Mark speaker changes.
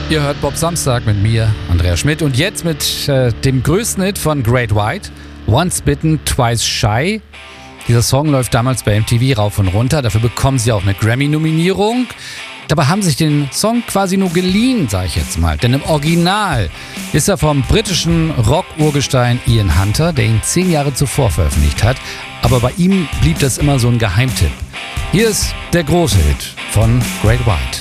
Speaker 1: Ihr hört Bob Samstag mit mir, Andreas Schmidt, und jetzt mit dem größten Hit von Great White, Once Bitten, Twice Shy. Dieser Song läuft damals bei MTV rauf und runter, dafür bekommen sie auch eine Grammy-Nominierung. Dabei haben sich den Song quasi nur geliehen, sage ich jetzt mal. Denn im Original ist er vom britischen Rock-Urgestein Ian Hunter, der ihn 10 Jahre zuvor veröffentlicht hat. Aber bei ihm blieb das immer so ein Geheimtipp. Hier ist der große Hit von Great White.